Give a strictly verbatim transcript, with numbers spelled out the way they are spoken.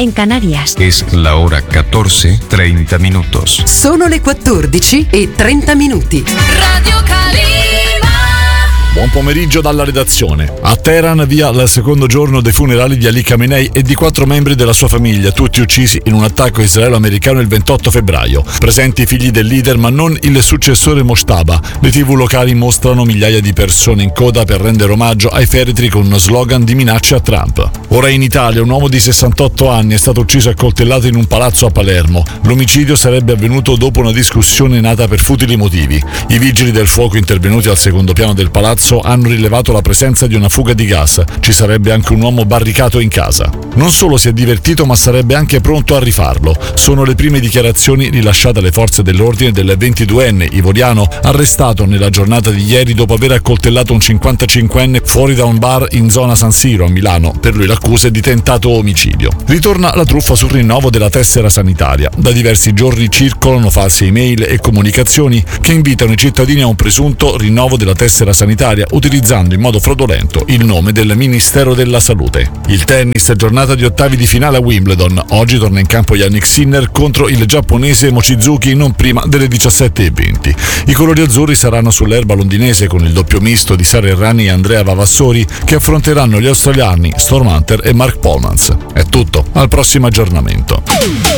en Canarias. Es la hora catorce treinta minutos. Sono le quattordici e trenta minuti. Radio Calima. Buon pomeriggio dalla redazione. A Teheran via il secondo giorno dei funerali di Ali Khamenei e di quattro membri della sua famiglia, tutti uccisi in un attacco israelo-americano il ventotto febbraio. Presenti i figli del leader ma non il successore Mojtaba. Le tivù locali mostrano migliaia di persone in coda per rendere omaggio ai feretri con uno slogan di minacce a Trump. Ora in Italia un uomo di sessantotto anni è stato ucciso e coltellato in un palazzo a Palermo. L'omicidio sarebbe avvenuto dopo una discussione nata per futili motivi. I vigili del fuoco intervenuti al secondo piano del palazzo hanno rilevato la presenza di una fuga di gas. Ci sarebbe anche un uomo barricato in casa. Non solo si è divertito, ma sarebbe anche pronto a rifarlo. Sono le prime dichiarazioni rilasciate alle forze dell'ordine del ventiduenne ivoriano, arrestato nella giornata di ieri dopo aver accoltellato un cinquantacinquenne fuori da un bar in zona San Siro a Milano. Per lui l'accusa è di tentato omicidio. Ritorna la truffa sul rinnovo della tessera sanitaria. Da diversi giorni circolano false email e comunicazioni che invitano i cittadini a un presunto rinnovo della tessera sanitaria utilizzando in modo fraudolento il nome del Ministero della Salute. Il tennis, giornata di ottavi di finale a Wimbledon. Oggi torna in campo Jannik Sinner contro il giapponese Mochizuki non prima delle diciassette e venti. I colori azzurri saranno sull'erba londinese con il doppio misto di Sara Errani e Andrea Vavassori che affronteranno gli australiani Storm Hunter e Mark Polmans. È tutto, al prossimo aggiornamento.